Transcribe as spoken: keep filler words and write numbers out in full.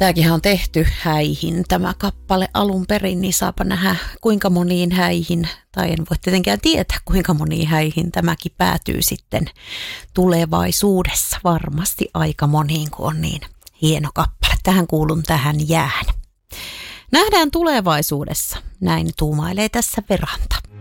Tämäkin on tehty häihin tämä kappale alun perin, niin saapa nähdä kuinka moniin häihin, tai en voi tietenkään tietää kuinka moniin häihin tämäkin päätyy sitten tulevaisuudessa. Varmasti aika moniin, kun on niin hieno kappale. Tähän kuulun tähän jään. Nähdään tulevaisuudessa, näin tuumailee tässä Veranta.